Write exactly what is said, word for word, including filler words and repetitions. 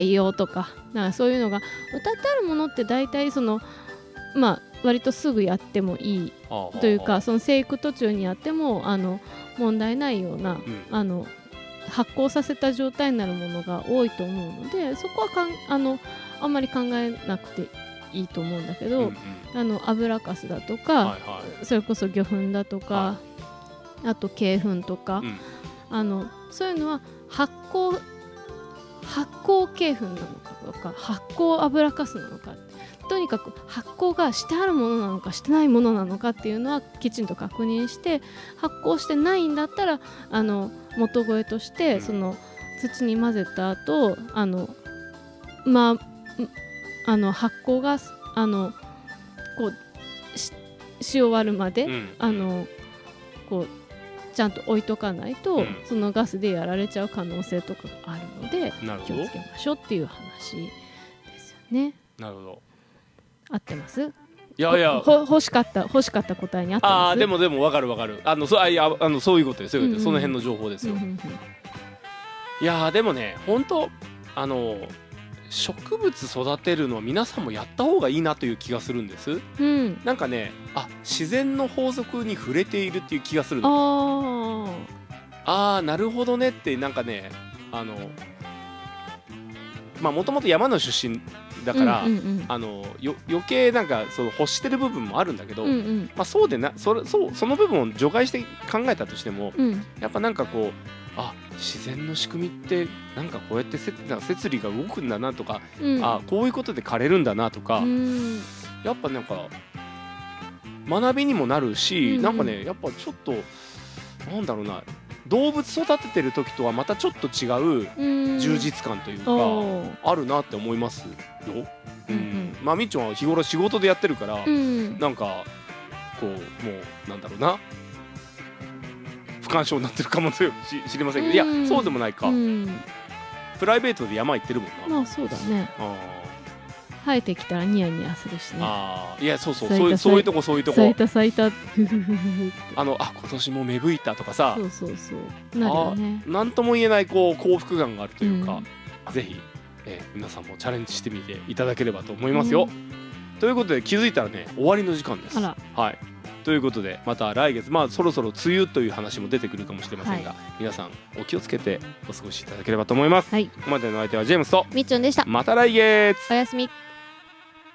栄養とか、なんかそういうのが歌ってあるものって大体そのまあ割とすぐやってもいいというか、その生育途中にやってもあの問題ないような、うん、あの発酵させた状態になるものが多いと思うので、そこはかん あのあんまり考えなくていいと思うんだけど、うんうん、あの油かすだとか、はいはい、それこそ魚粉だとか、はい、あと鶏粉とか、うん、あのそういうのは発酵発酵鶏粉なのかとか発酵油かすなのか、とにかく発酵がしてあるものなのかしてないものなのかっていうのはきちんと確認して、発酵してないんだったらあの元肥としてその土に混ぜた後、あのまああの発酵があのこう し, し終わるまで、うん、あのこうちゃんと置いとかないと、うん、そのガスでやられちゃう可能性とかがあるので気をつけましょうっていう話ですよね。 なるほど。 合ってます？ いやいや、 ほ欲しかった欲しかった答えに合ってます？ ああでもでも分かる分かる。あのそあいやあのそういうことですよ、うんうん、その辺の情報ですよ。うんうんうん、いやでもね本当あの植物育てるのは皆さんもやった方がいいなという気がするんです、うん、なんかねあ自然の法則に触れているっていう気がするの。ああなるほどねって、なんかねあのまあもともと山の出身だから、うんうんうん、あのよ余計なんかその欲してる部分もあるんだけど、うんうん、まあ、そうでな そ, れ そ, その部分を除外して考えたとしても、うん、やっぱなんかこうあ自然の仕組みってなんかこうやってせなんか摂理が動くんだなとか、うん、あこういうことで枯れるんだなとか、うん、やっぱなんか学びにもなるし、うん、なんかねやっぱちょっとなんだろうな、動物育ててる時とはまたちょっと違う充実感というかあるなって思いますよ。うんうん、まあみっちょんは日頃仕事でやってるから、うん、なんかこうもうなんだろうな不干渉になってるかもしれませんけど、いやそうでもないか、うん、プライベートで山行ってるもんな。 まあそうだね。あ生えてきたらニヤニヤするしね。 あいやそうそうそういうそういうとこそういうとこ咲いた咲いたあのあ今年も芽吹いたとかさ、 そうそうそうなるよね。 なんとも言えないこう幸福感があるというか、うん、ぜひ、えー、皆さんもチャレンジしてみていただければと思いますよ、うん、ということで気づいたらね終わりの時間です。あら、はい、ということでまた来月、まあそろそろ梅雨という話も出てくるかもしれませんが、はい、皆さんお気をつけてお過ごしいただければと思います、はい、ここまでの相手はジェームスとみっちょんでした。 また来月。 おやすみ。